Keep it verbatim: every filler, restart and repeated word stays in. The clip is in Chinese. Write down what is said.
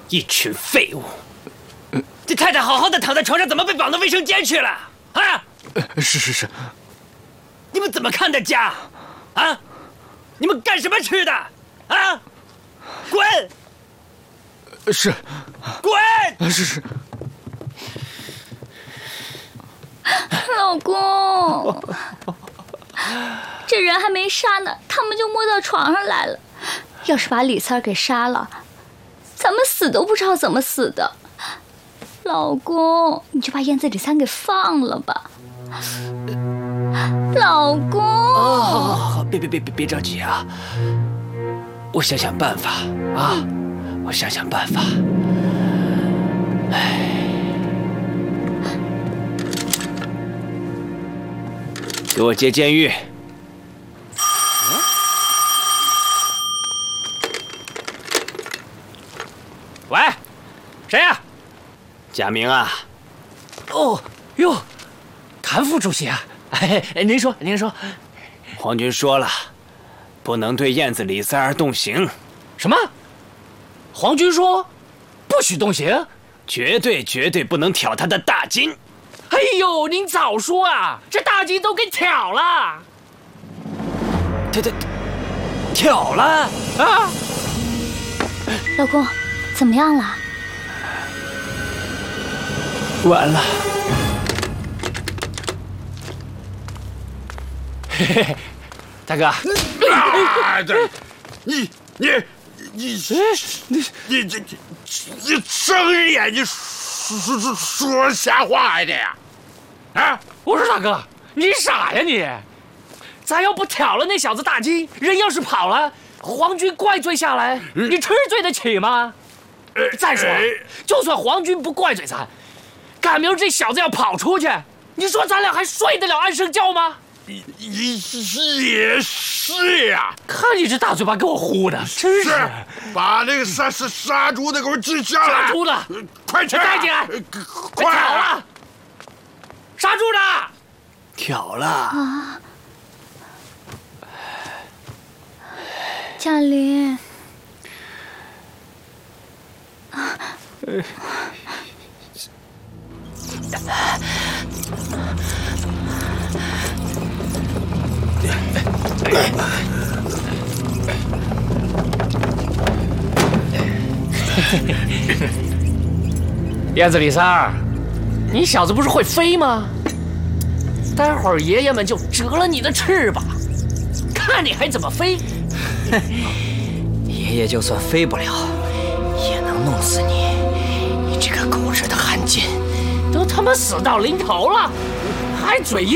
一群废物！这太太好好的躺在床上，怎么被绑到卫生间去了？啊！ 是是是。 你们怎么看待家？啊！你们干什么吃的？啊！滚！ 是。 滚！ 是是。 老公，这人还没杀呢，他们就摸到床上来了。要是把李三儿给杀了，咱们死都不知道怎么死的。老公，你就把燕子李三给放了吧。老公， 哦，好好好，别别别别别着急啊，我想想办法啊，嗯、我想想办法。哎，给我接监狱。喂，谁呀？贾明啊。 哦哟，谭副主席啊。哎，您说，您说， 皇军说了，不能对燕子李三儿动刑。 什么？皇军说，不许动刑， 绝对绝对不能挑他的大金。 哎呦，您早说啊！这大金都给挑了。 他他挑了啊！ 老公，怎么样了？ 完了。 嘿嘿，大哥， 啊，这，你你你你你这你睁着眼睛说说说说瞎话呀这呀？啊！ 我说大哥，你傻呀你？咱要不挑了那小子大金，人要是跑了，皇军怪罪下来，你吃罪得起吗？再说，就算皇军不怪罪咱，赶明儿这小子要跑出去，你说咱俩还睡得了安生觉吗？ 也是呀， 看你这大嘴巴给我呼的，真是！ 把那个杀杀杀猪的给我记下来！ 杀猪的， 快去！ 赶紧，快挑了！杀猪的， 挑了啊！ 贾玲， 燕子李三儿，你小子不是会飞吗？待会儿爷爷们就折了你的翅膀，看你还怎么飞！ 爷爷就算飞不了，也能弄死你，你这个狗日的汉奸！ 都他妈死到临头了，还嘴硬！